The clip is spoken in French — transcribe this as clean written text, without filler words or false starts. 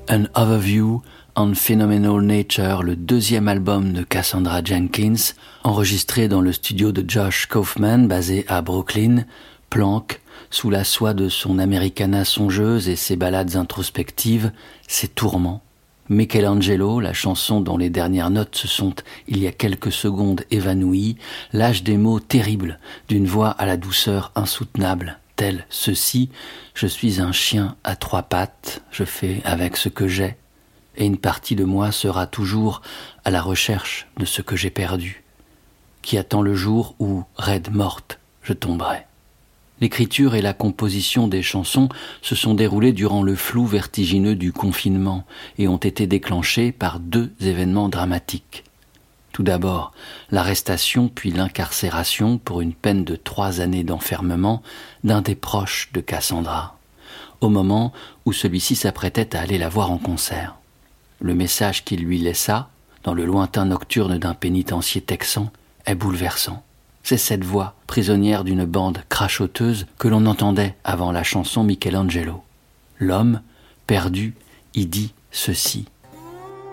An Overview on Phenomenal Nature, le deuxième album de Cassandra Jenkins, enregistré dans le studio de Josh Kaufman, basé à Brooklyn, planque, sous la soie de son Americana songeuse et ses ballades introspectives, ses tourments. Michelangelo, la chanson dont les dernières notes se sont, il y a quelques secondes, évanouies, lâche des mots terribles, d'une voix à la douceur insoutenable, telle ceci, je suis un chien à trois pattes, je fais avec ce que j'ai, et une partie de moi sera toujours à la recherche de ce que j'ai perdu, qui attend le jour où, raide morte, je tomberai. L'écriture et la composition des chansons se sont déroulées durant le flou vertigineux du confinement et ont été déclenchées par deux événements dramatiques. Tout d'abord, l'arrestation puis l'incarcération pour une peine de 3 années d'enfermement d'un des proches de Cassandra, au moment où celui-ci s'apprêtait à aller la voir en concert. Le message qu'il lui laissa, dans le lointain nocturne d'un pénitencier texan, est bouleversant. C'est cette voix, prisonnière d'une bande crachoteuse, que l'on entendait avant la chanson Michelangelo. L'homme, perdu, y dit ceci.